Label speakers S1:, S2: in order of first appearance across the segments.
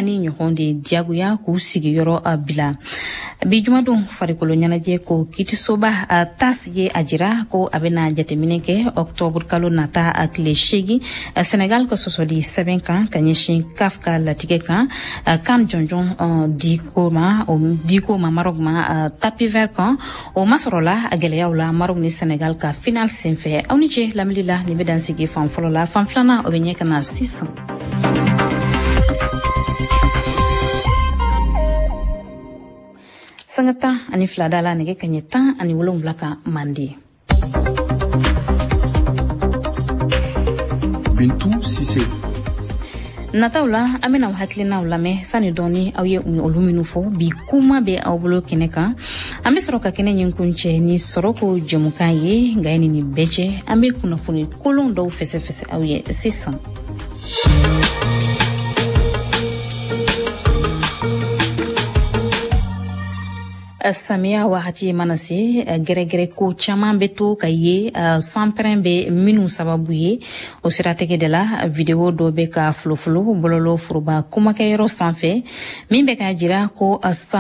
S1: ani ɲɔgɔn de diyagoya k'u sigiyɔrɔ bila bi jumadon farikolo ɲɛnajɛ ko kitisoba tas ye a jira ko a bɛna jateminɛ kɛ octobre kalo nata a tile 8 Senegal ka sɔsɔli sɛbɛn kan ka ɲɛsin CAF ka latigɛ kan kan jɔnjɔn diko ma Maroc ma tapis vert kan o masɔrɔla a gɛlɛyaw la Maroc ni Senegal ka final senfɛ aw ni ce lamɛnli la ni bɛ dan sigi fan fɔlɔ la fan filanan o bɛ ɲɛ kana sisan. Sanga 12 da la nɛgɛ kaɲɛ 17 ka mande.
S2: Bintou Cissé.
S1: Nataw la an bɛna hakilinaw lamɛn sani dɔɔni aw ye olu minnu fɔ bi kuma bɛ aw bolo kɛnɛ kan an bɛ sɔrɔ ka kɛnɛ ɲin kun cɛ ni sɔrɔko jɛmukan ye nka ni bɛɛ cɛ an bɛ kunnafoni kolon dɔw fɛsɛfɛsɛ aw ye sisan. Samiya wagati mana se gɛrɛgɛrɛ ko caman bɛ to ka ye sanpɛrɛn bɛ minnu sababu ye o siratigɛ de la video dɔ bɛ ka folofolo bɔlɔlɔ foroba kumakɛyɔrɔ sanfɛ min bɛ ka jira ko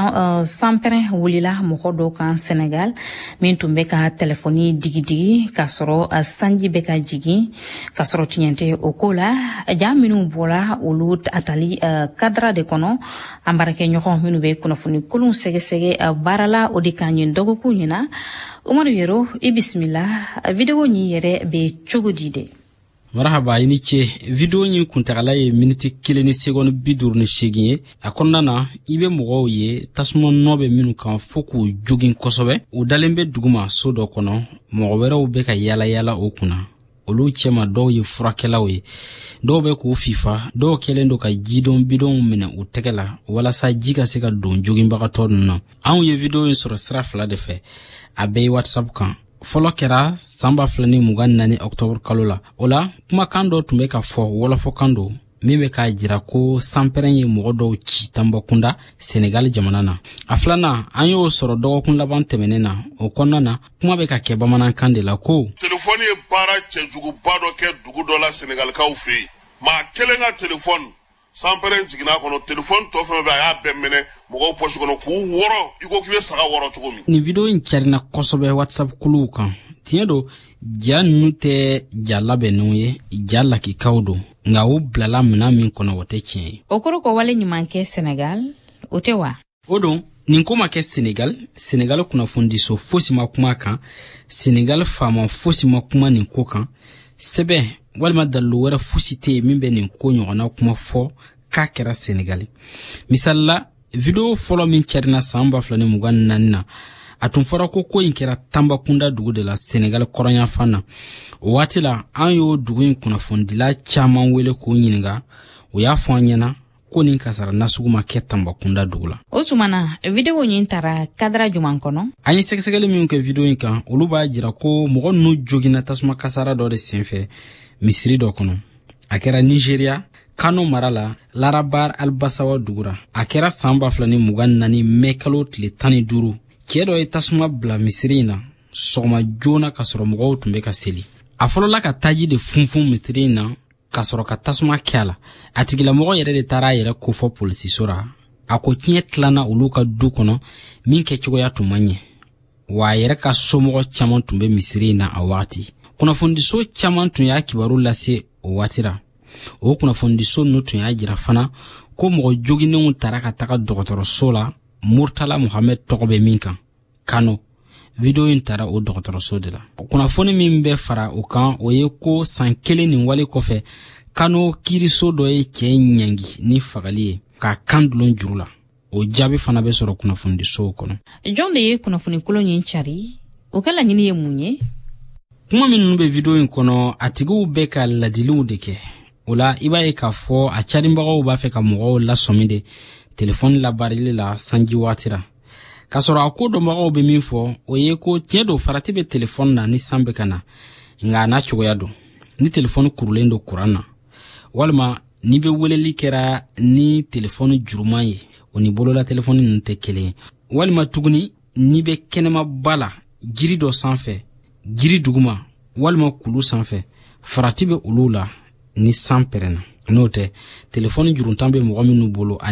S1: sanpɛrɛn wulila mɔgɔ dɔw kan Senegal min tun bɛ ka telefoni digidigi k'a sɔrɔ sanji bɛ ka jigin k'a sɔrɔ tiɲɛ tɛ o ko la ja minnu bɔra olu atali kadra de kɔnɔ an baarakɛɲɔgɔn minnu bɛ kunnafoni kolon sɛgɛsɛgɛ barala o de kan ɲin dɔgɔkun ɲina Umaru Yero i bisimila video ɲin yɛrɛ bɛ cogo di de.
S3: Marhaba ini ce video ɲin kuntagala ye miniti 1 ni seconde 58 ye a kɔnɔna na i bɛ mɔgɔw ye tasuma nɔ bɛ minnu kan fo k'u jogin kosɛbɛ u dalen bɛ duguma so dɔ kɔnɔ mɔgɔ wɛrɛw bɛ ka yala o kunna olu cɛma dɔw ye furakɛlaw ye dɔw bɛ k'u fifa dɔw kɛlen do ka jidon bidon minɛ u tɛgɛ la walasa ji ka se ka don joginbagatɔ ninnu na anw ye video in sɔrɔ sira fila de fɛ a bɛɛ WhatsApp kan fɔlɔ kɛra san 2024 octobre kalo la o la kumakan dɔ tun bɛ ka fɔ wɔlɔfɔkan do min bɛ k'a jira ko sanpɛrɛn ye mɔgɔ dɔw ci Tambakunda Senegal jamana na a filanan an y'o sɔrɔ dɔgɔkun laban tɛmɛnen na o kɔnɔna na kuma bɛ ka kɛ bamanankan de la ko
S4: telefoni ye baara cɛjuguba dɔ kɛ dugu dɔ la Senegalikaw fɛ yen maa kelen ka telefoni sanpɛrɛn jiginna kɔnɔ telefoni tɔ fɛn bɛ a y'a bɛɛ minɛ mɔgɔw poche kɔnɔ k'u wɔrɔ i ko k'i bɛ saga wɔrɔ cogo min.
S3: Nin video in carina kosɛbɛ WhatsApp kuluw kan tiɲɛ do ja ninnu tɛ ja labɛnnenw ye ja lakikaw do nka u bilala minɛn min kɔnɔ o tɛ tiɲɛ ye.
S1: O kɔrɔ ko wale ɲuman kɛ Senegal o tɛ wa.
S3: O don nin ko ma kɛ Senegal kunnafonidiso fosi ma kuma kan Senegal faama fosi ma kuma nin ko kan sɛbɛn walima dalilu wɛrɛ fosi tɛ yen min bɛ nin ko ɲɔgɔnna kuma fɔ k'a kɛra Senegal misalila video fɔlɔ min carina san 2024 na a tun fɔra ko in kɛra Tambakunda dugu de la Senegal kɔrɔnyafan na o waati la an y'o dugu in kunnafonidila caman wele k'o ɲininka o y'a fɔ an ɲɛna ko nin kasara nasugu ma kɛ Tambakunda dugu la.
S1: O tuma na video ɲin taara kadra juman kɔnɔ
S3: an ye sɛgɛsɛgɛli min kɛ video in kan olu b'a jira ko mɔgɔ ninnu joginna tasuma kasara dɔ de senfɛ misiri dɔ kɔnɔ a kɛra Nigeria Kano mara la Larabar Albasawa dugura a kɛra san 2024 mai kalo tile 15 cɛ dɔ ye tasuma bila misiri in na sɔgɔma joona ka sɔrɔ mɔgɔw tun bɛ ka seli a fɔlɔla ka taji de funfun misiri in na ka sɔrɔ ka tasuma kɛ a la a tigilamɔgɔ yɛrɛ de taara a yɛrɛ kofɔ polisiso ra a ko tiɲɛ tilana olu ka du kɔnɔ min kɛ cogoya tun man ɲɛ wa a yɛrɛ ka somɔgɔ caman tun bɛ misiri in na a wagati kunnafonidiso caman tun y'a kibaru lase o waati ra o kunnafonidiso ninnu tun y'a jira fana ko mɔgɔ joginnenw taara ka taga dɔgɔtɔrɔso la Murtala Mohamed tɔgɔ bɛ min kan Kano video in taara o dɔgɔtɔrɔso de la kunnafoni min bɛ fara o kan o ye ko san 1 nin wale kɔfɛ Kano kiriso dɔ ye cɛ ɲangi ni fagali ye k'a kan dulon juru la o jaabi fana bɛ sɔrɔ kunnafonidisow kɔnɔ.
S1: Jɔn de ye kunnafoni kolon ɲin cari o ka laɲini ye mun ye
S3: kuma minnu bɛ video in kɔnɔ a tigiw bɛ ka ladiliw de kɛ o la i b'a ye k'a fɔ a carinbagaw b'a fɛ ka mɔgɔw lasɔmi de telefoni labarili la sanji waatira k'a sɔrɔ a ko dɔnbagaw bɛ min fɔ o ye ko tiɲɛ do farati bɛ telefoni na ni san bɛ ka na nka n'a cogoya don ni telefoni kurulen do kuran na walima ni bɛ weleli kɛra ni telefoni juruman ye o ni bolola telefoni ninnu tɛ kelen ye walima tuguni ni bɛ kɛnɛma ba la jiri dɔ sanfɛ jiri duguma walima kulu sanfɛ farati bɛ olu la ni san pɛrɛnna n'o tɛ telefoni juruntan bɛ mɔgɔ minnu bolo